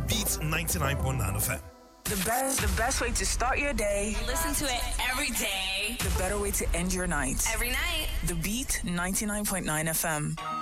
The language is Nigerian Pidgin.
Beat 99.9 FM. The best way to start your day. Listen to it every day. The better way to end your night. Every night. The Beat 99.9 FM.